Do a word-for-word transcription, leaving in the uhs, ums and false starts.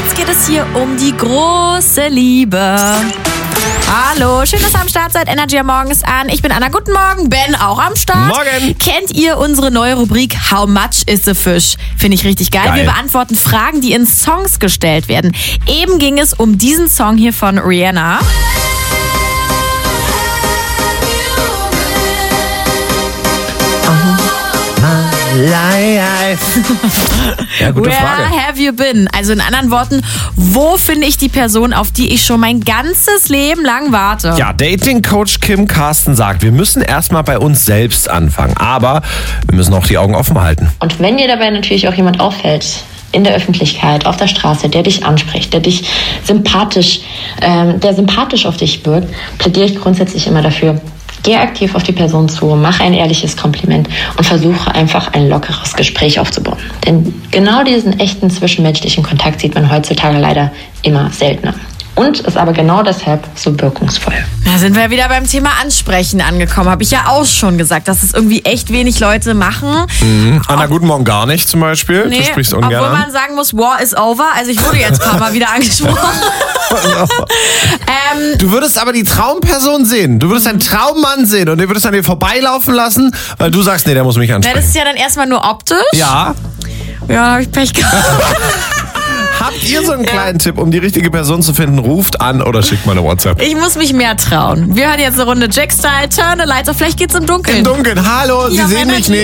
Jetzt geht es hier um die große Liebe. Hallo, schön, dass ihr am Start seid. Energy am Morgen ist an. Ich bin Anna, guten Morgen. Ben auch am Start. Morgen. Kennt ihr unsere neue Rubrik How much is a fish? Finde ich richtig geil. Geil. Wir beantworten Fragen, die in Songs gestellt werden. Eben ging es um diesen Song hier von Rihanna. Ja, gute Where Frage. have you been? Also in anderen Worten, wo finde ich die Person, auf die ich schon mein ganzes Leben lang warte? Ja, Dating-Coach Kim Carsten sagt, wir müssen erstmal bei uns selbst anfangen, aber wir müssen auch die Augen offen halten. Und wenn dir dabei natürlich auch jemand auffällt, in der Öffentlichkeit, auf der Straße, der dich anspricht, der dich sympathisch, ähm, der sympathisch auf dich wirkt, plädiere ich grundsätzlich immer dafür, geh aktiv auf die Person zu, mach ein ehrliches Kompliment und versuche einfach ein lockeres Gespräch aufzubauen. Denn genau diesen echten zwischenmenschlichen Kontakt sieht man heutzutage leider immer seltener. Und ist aber genau deshalb so wirkungsvoll. Da sind wir wieder beim Thema Ansprechen angekommen. Habe ich ja auch schon gesagt, dass es irgendwie echt wenig Leute machen. Mhm. Anna, guten Morgen gar nicht zum Beispiel. Nee, du sprichst ungern obwohl an. man sagen muss, war is over. Also ich wurde jetzt ein paar Mal wieder angesprochen. ähm, Du würdest aber die Traumperson sehen. Du würdest einen Traummann sehen und den würdest an dir vorbeilaufen lassen, weil du sagst, nee, der muss mich na, ansprechen. das ist ja dann erstmal nur optisch. Ja. Ja, habe ich Pech gehabt. Habt ihr so einen kleinen Tipp, um die richtige Person zu finden? Ruft an oder schickt mal eine WhatsApp. Ich muss mich mehr trauen. Wir hören jetzt eine Runde Jack-Style, Turn the Lights off. Vielleicht geht's im Dunkeln. Im Dunkeln, hallo, Sie Ja, sehen Männer, mich die- nicht.